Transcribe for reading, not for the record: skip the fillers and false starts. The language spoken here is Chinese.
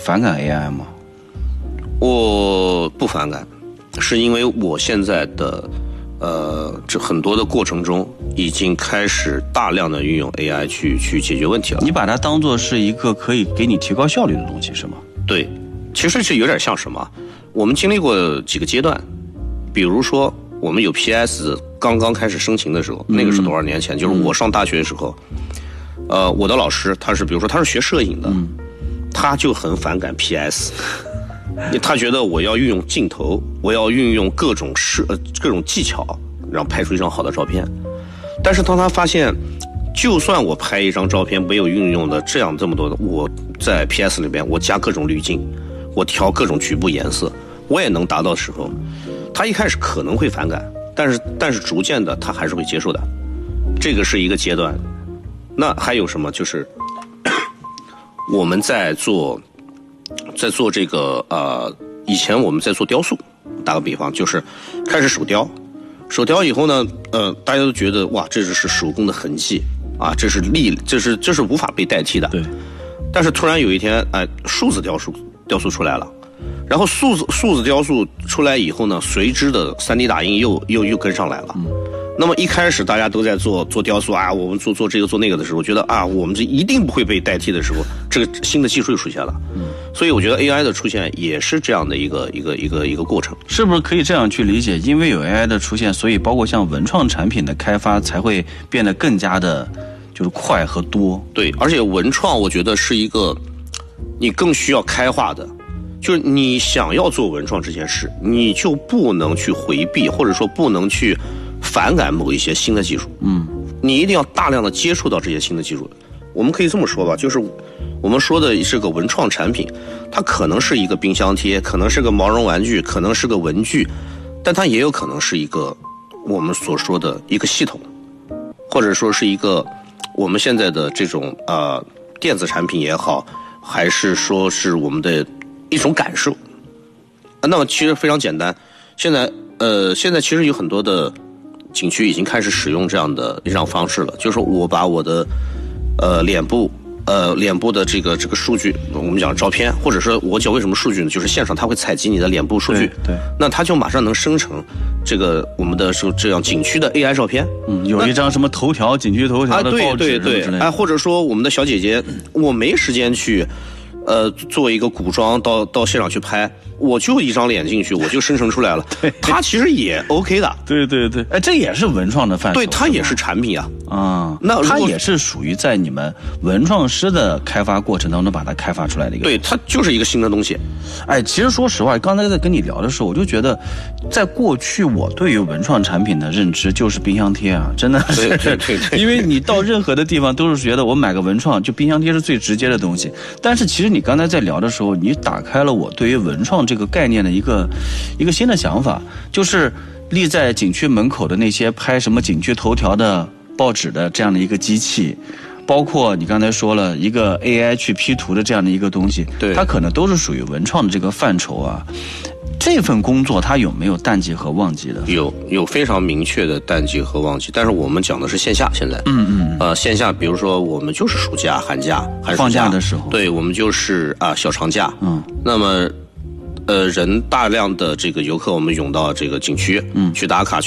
反感 AI 吗？ 我不反感，是因为我现在的这很多的过程中已经开始大量的运用 AI 去解决问题了。 你把它当作是一个可以给你提高效率的东西是吗？ 对，其实是有点像什么？我们经历过几个阶段，比如说我们有 PS 刚刚开始生情的时候，那个是多少年前？就是我上大学的时候，我的老师他是比如说他是学摄影的，他就很反感 PS。他觉得我要运用镜头，我要运用各种技巧，然后拍出一张好的照片。但是当他发现，就算我拍一张照片没有运用的这么多的，我在 PS 里边我加各种滤镜，我调各种局部颜色，我也能达到的时候，他一开始可能会反感，但是逐渐的他还是会接受的。这个是一个阶段。那还有什么？就是我们在做这个以前我们在做雕塑，打个比方，就是开始手雕以后呢，大家都觉得哇，这是手工的痕迹啊，这是无法被代替的。 对。 但是突然有一天，数字雕塑出来了，然后数字雕塑出来以后呢，随之的 3D 打印又跟上来了。那么一开始大家都在做雕塑啊，我们做这个做那个的时候，觉得啊，我们这一定不会被代替的时候，这个新的技术又出现了。所以我觉得 AI 的出现也是这样的一个过程。 是不是可以这样去理解？因为有 AI 的出现，所以包括像文创产品的开发才会变得更加的，就是快和多。 对，而且文创我觉得是一个你更需要开化的。就是你想要做文创这件事，你就不能去回避，或者说不能去反感某一些新的技术。你一定要大量的接触到这些新的技术。我们可以这么说吧，就是我们说的是个文创产品，它可能是一个冰箱贴，可能是个毛绒玩具，可能是个文具，但它也有可能是一个我们所说的一个系统，或者说是一个我们现在的这种电子产品也好，还是说是我们的一种感受。那么其实非常简单，现在其实有很多的景区已经开始使用这样的一种方式了，就是我把我的脸部的这个数据，我们讲照片，或者说我讲为什么数据呢？就是现场它会采集你的脸部数据， 对， 那它就马上能生成这个我们的这样景区的 AI 照片。 有一张什么头条景区头条的报纸对， 之类的。 或者说我们的小姐姐，我没时间去做一个古装到现场去拍，我就一张脸进去，我就生成出来了。 对， 它其实也 OK 的。 对，这也是文创的范畴。 对，它也是产品啊。那它也是属于在你们文创师的开发过程当中把它开发出来的一个。 对，它就是一个新的东西。 其实说实话，刚才在跟你聊的时候，我就觉得，在过去我对于文创产品的认知就是冰箱贴啊，真的是。 对。 因为你到任何的地方都是觉得我买个文创，就冰箱贴是最直接的东西。但是其实你刚才在聊的时候，你打开了我对于文创这个概念的一个新的想法，就是立在景区门口的那些拍什么景区头条的报纸的这样的一个机器，包括你刚才说了一个 AI 去 P 图的这样的一个东西， 对， 它可能都是属于文创的这个范畴啊。这份工作它有没有淡季和旺季的？ 有非常明确的淡季和旺季，但是我们讲的是线下。现在，线下，比如说我们就是暑假、寒假、寒暑假放假的时候， 对，我们就是小长假。那么，人大量的这个游客，我们涌到这个景区，去打卡。